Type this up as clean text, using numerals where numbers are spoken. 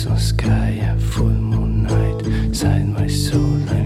on sky, a full moon night, side my soul.